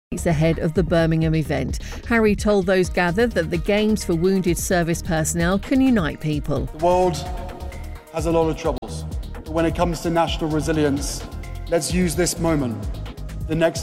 ahead of the Birmingham event. Harry told those gathered that the Games for Wounded Service personnel can unite people. The world has a lot of troubles, but when it comes to national resilience, let's use this moment, the next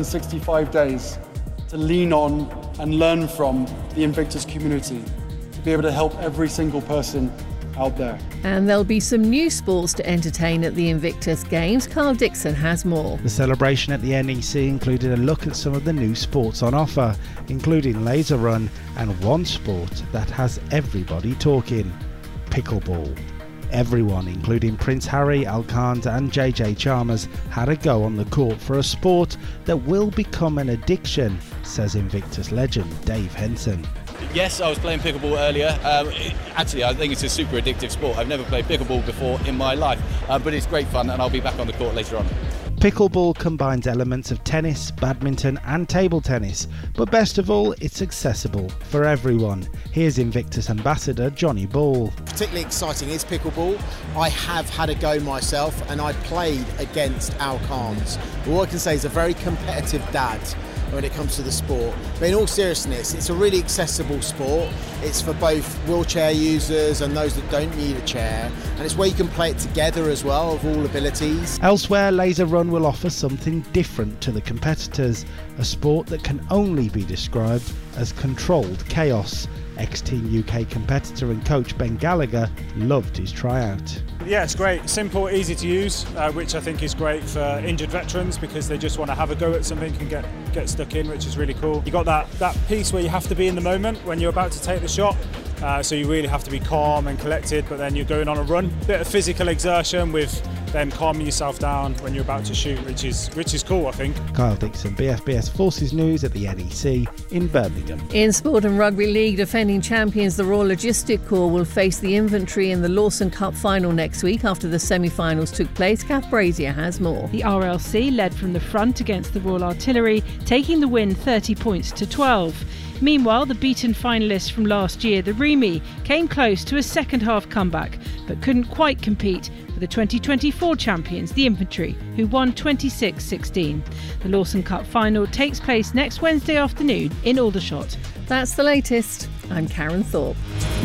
365 days, to lean on and learn from the Invictus community, to be able to help every single person out there. And there'll be some new sports to entertain at the Invictus Games. Carl Dixon has more. The celebration at the NEC included a look at some of the new sports on offer, including laser run and one sport that has everybody talking: pickleball. Everyone, including Prince Harry, Alcantara and JJ Chalmers, had a go on the court for a sport that will become an addiction, says Invictus legend Dave Henson. Yes, I was playing pickleball earlier. Actually, I think it's a super addictive sport. I've never played pickleball before in my life, but it's great fun and I'll be back on the court later on. Pickleball combines elements of tennis, badminton and table tennis, but best of all, it's accessible for everyone. Here's Invictus ambassador Johnny Ball. Particularly exciting is pickleball. I have had a go myself and I played against Al Khans. All I can say is a very competitive dad when it comes to the sport. But in all seriousness, it's a really accessible sport. It's for both wheelchair users and those that don't need a chair, and it's where you can play it together as well, of all abilities. Elsewhere, Laser Run will offer something different to the competitors, a sport that can only be described as controlled chaos. Ex-Team UK competitor and coach Ben Gallagher loved his tryout. Yeah, it's great. Simple, easy to use, which I think is great for injured veterans because they just want to have a go at something and get stuck in, which is really cool. You got that piece where you have to be in the moment when you're about to take the shot, so you really have to be calm and collected, but then you're going on a run. Bit of physical exertion with then calming yourself down when you're about to shoot, which is cool, I think. Kyle Dixon, BFBS Forces News at the NEC in Birmingham. In Sport and Rugby League, defending champions the Royal Logistic Corps will face the Infantry in the Lawson Cup final next week after the semi-finals took place. Kath Brazier has more. The RLC led from the front against the Royal Artillery, taking the win 30 points to 12. Meanwhile, the beaten finalists from last year, the Remy, came close to a second-half comeback, but couldn't quite compete with the 2024 champions, the Infantry, who won 26-16. The Lawson Cup final takes place next Wednesday afternoon in Aldershot. That's the latest. I'm Karen Thorpe.